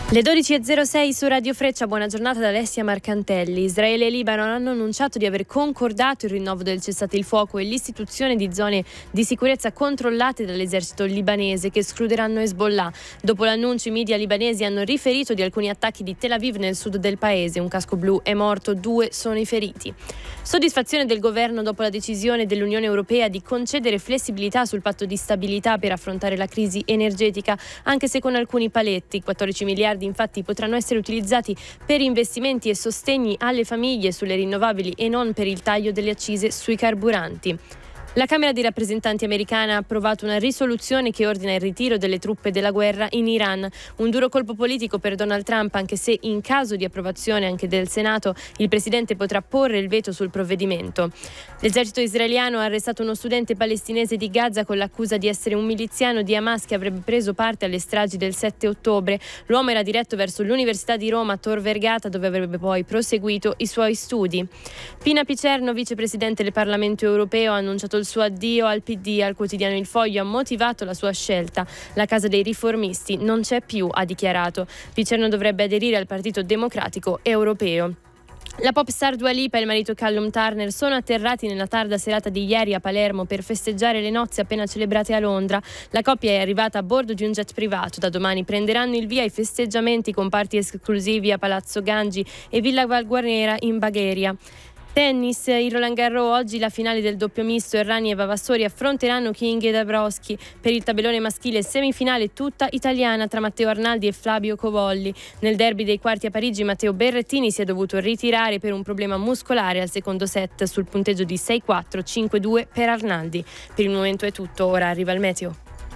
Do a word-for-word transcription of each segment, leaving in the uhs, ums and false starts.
Le dodici e zero sei su Radio Freccia, buona giornata da Alessia Marcantelli. Israele e Libano hanno annunciato di aver concordato il rinnovo del cessate il fuoco e l'istituzione di zone di sicurezza controllate dall'esercito libanese che escluderanno Hezbollah. Dopo l'annuncio, i media libanesi hanno riferito di alcuni attacchi di Tel Aviv nel sud del paese. Un casco blu è morto, due sono i feriti. Soddisfazione del governo dopo la decisione dell'Unione Europea di concedere flessibilità sul patto di stabilità per affrontare la crisi energetica, anche se con alcuni paletti. quattordici miliardi infatti potranno essere utilizzati per investimenti e sostegni alle famiglie sulle rinnovabili e non per il taglio delle accise sui carburanti. La Camera dei rappresentanti americana ha approvato una risoluzione che ordina il ritiro delle truppe della guerra in Iran. Un duro colpo politico per Donald Trump, anche se in caso di approvazione anche del Senato il presidente potrà porre il veto sul provvedimento. L'esercito israeliano ha arrestato uno studente palestinese di Gaza con l'accusa di essere un miliziano di Hamas che avrebbe preso parte alle stragi del sette ottobre. L'uomo era diretto verso l'Università di Roma Tor Vergata, dove avrebbe poi proseguito i suoi studi. Pina Picerno, vicepresidente del Parlamento europeo, ha annunciato il suo addio al P D. Al quotidiano Il Foglio ha motivato la sua scelta. La casa dei riformisti non c'è più, ha dichiarato. Picerno dovrebbe aderire al Partito Democratico Europeo. La pop star Dua Lipa e il marito Callum Turner sono atterrati nella tarda serata di ieri a Palermo per festeggiare le nozze appena celebrate a Londra. La coppia è arrivata a bordo di un jet privato. Da domani prenderanno il via i festeggiamenti con party esclusivi a Palazzo Gangi e Villa Valguarnera in Bagheria. Tennis, il Roland Garros, oggi la finale del doppio misto. Errani e Vavassori affronteranno King e Dabrowski. Per il tabellone maschile semifinale tutta italiana tra Matteo Arnaldi e Flavio Covolli. Nel derby dei quarti a Parigi Matteo Berrettini si è dovuto ritirare per un problema muscolare al secondo set sul punteggio di sei quattro cinque due per Arnaldi. Per il momento è tutto, ora arriva il meteo.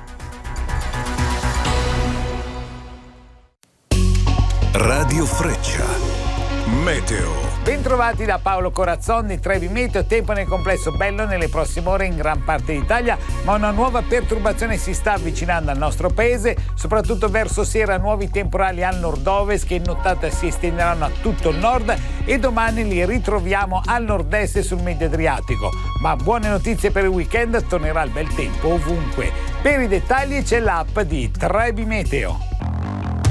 Radio Freccia. Meteo. Bentrovati da Paolo Corazzoni. Trevi Meteo, tempo nel complesso bello nelle prossime ore in gran parte d'Italia, ma una nuova perturbazione si sta avvicinando al nostro paese, soprattutto verso sera nuovi temporali al nord-ovest che in nottata si estenderanno a tutto il nord e domani li ritroviamo al nord-est sul Medio Adriatico. Ma buone notizie per il weekend, tornerà il bel tempo ovunque. Per i dettagli c'è l'app di Trevi Meteo.